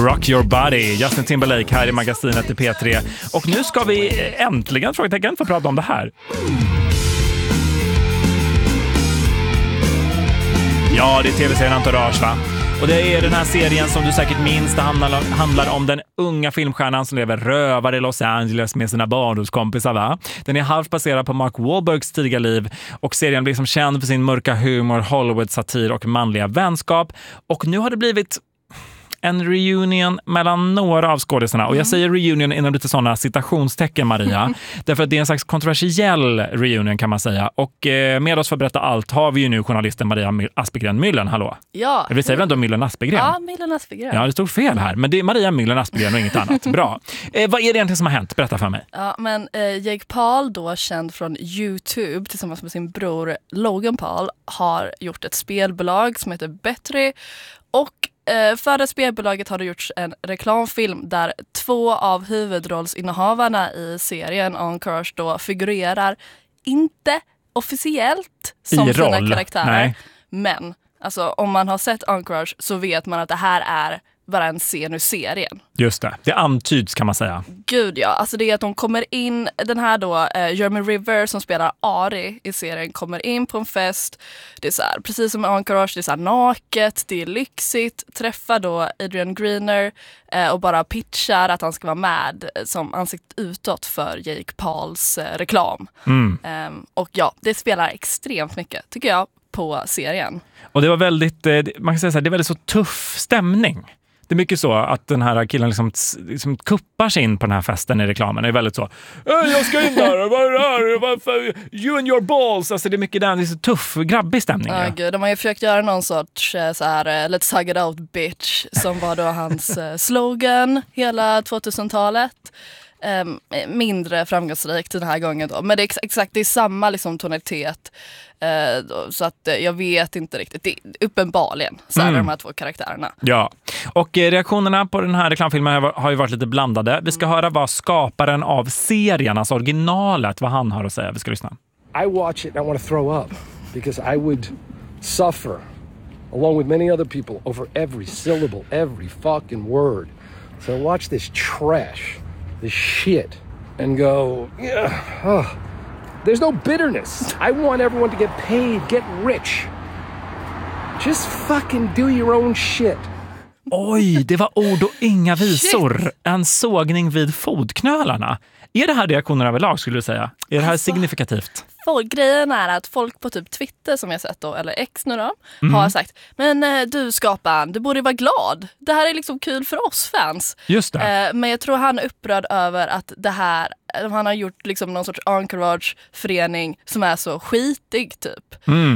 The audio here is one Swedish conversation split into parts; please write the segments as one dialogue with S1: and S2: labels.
S1: Rock Your Body, Justin Timberlake här i magasinet i P3. Och nu ska vi äntligen få prata om det här. Ja, det är tv-serien Entourage, va? Och det är den här serien som du säkert minns. Det handlar om den unga filmstjärnan som lever rövare i Los Angeles med sina barndomskompisar, va? Den är halvt baserad på Mark Wahlbergs tidiga liv och serien blir som känd för sin mörka humor, Hollywood-satir och manliga vänskap. Och nu har det blivit en reunion mellan några av skådespelarna. Och jag säger reunion inom lite sådana citationstecken, Maria. Därför att det är en slags kontroversiell reunion, kan man säga. Och med oss för att berätta allt har vi ju nu journalisten Maria Aspegren-Myllen. Hallå?
S2: Ja.
S1: Vi säger väl ändå Myllen Aspegren?
S2: Ja, Myllen Aspegren.
S1: Ja, det stod fel här. Men det är Maria Myllen Aspegren och inget annat. Bra. Vad är det egentligen som har hänt? Berätta för mig.
S2: Ja, men Jake Paul, då känd från YouTube tillsammans med sin bror Logan Paul, har gjort ett spelbolag som heter Betry. Och för det spelbolaget har det gjorts en reklamfilm där 2 av huvudrollsinnehavarna i serien Entourage då figurerar, inte officiellt som
S1: I
S2: sina
S1: roll.
S2: karaktärer.
S1: Nej.
S2: Men alltså, om man har sett Entourage så vet man att det här är bara en scen ur serien.
S1: Just det. Det antyds, kan man säga.
S2: Gud ja, alltså det är att de kommer in, den här då Jeremy River som spelar Ari i serien kommer in på en fest. Det är så här, precis som i Entourage, det är så här naket, det är lyxigt. Träffar då Adrian Grenier och bara pitchar att han ska vara med som ansikt utåt för Jake Pauls reklam. Och ja, det spelar extremt mycket, tycker jag, på serien.
S1: Och det var väldigt, man kan säga så här, det är väldigt så tuff stämning. Det är mycket så att den här killen liksom kuppar sig in på den här festen i reklamen. Det är väldigt så, jag ska in där, varför? You and your balls. Alltså det är mycket där, det är så tuff, grabbig stämning.
S2: Ja, gud, de har ju försökt göra någon sorts så här, let's hug it out bitch, som var då hans slogan hela 2000-talet. Mindre framgångsrikt den här gången då. Men det är exakt, det är samma liksom tonalitet. Så att jag vet inte riktigt. Det är uppenbarligen så är de här 2 karaktärerna.
S1: Ja, och reaktionerna på den här reklamfilmen har ju varit lite blandade. Vi ska höra vad skaparen av serien, alltså originalet, vad han har att säga. Vi ska lyssna.
S3: I watch it and I want to throw up because I would suffer along with many other people over every syllable, every fucking word. So I watch this trash, this shit, and go, yeah, there's no bitterness. I want everyone to get paid, get rich. Just fucking do your own shit.
S1: Oj, det var ord och inga visor. Shit. En sågning vid fotknölarna. Är det här reaktioner överlag, skulle du säga? Är det här signifikativt?
S2: Grejen är att folk på typ Twitter som jag sett då, eller X nu då, har sagt, men du skaparen, du borde vara glad. Det här är liksom kul för oss fans.
S1: Just det.
S2: Men jag tror han är upprörd över att det här, han har gjort liksom någon sorts Entourage-förening som är så skitig typ.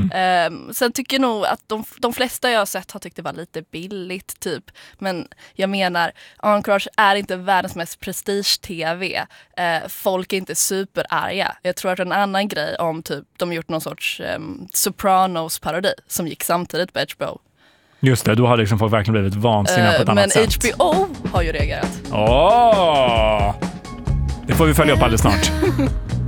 S2: Sen tycker jag nog att de flesta jag har sett har tyckt det var lite billigt typ. Men jag menar, Entourage är inte världens mest prestige-tv. Folk är inte superarga. Jag tror att en annan grej om typ de gjort någon sorts Sopranos-parodi som gick samtidigt på HBO.
S1: Just det, då har liksom folk verkligen blivit vansinniga på ett annat sätt.
S2: Men HBO har ju reagerat.
S1: Det får vi följa upp alldeles snart.